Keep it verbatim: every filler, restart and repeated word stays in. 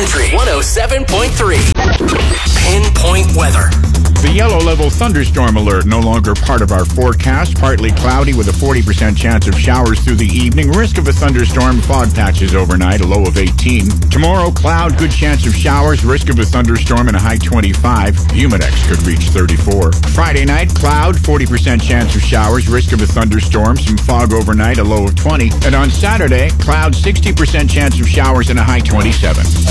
Country one oh seven point three. Pinpoint weather. The yellow level thunderstorm alert no longer part of our forecast. Partly cloudy with a forty percent chance of showers through the evening. Risk of a thunderstorm, fog patches overnight, a low of eighteen. Tomorrow, cloud, good chance of showers, risk of a thunderstorm and a high twenty-five. Humidex could reach thirty-four. Friday night, cloud, forty percent chance of showers, risk of a thunderstorm, some fog overnight, a low of twenty. And on Saturday, cloud, sixty percent chance of showers and a high twenty-seven.